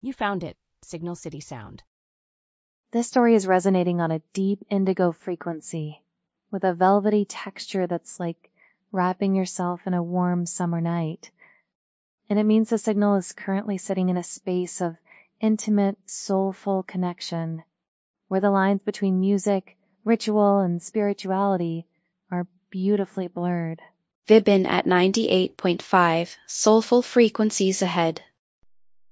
You found it, Signal City Sound. This story is resonating on a deep indigo frequency with a velvety texture that's like wrapping yourself in a warm summer night. And it means the signal is currently sitting in a space of intimate, soulful connection, where the lines between music, ritual, and spirituality are beautifully blurred. Vibin at 98.5, soulful frequencies ahead.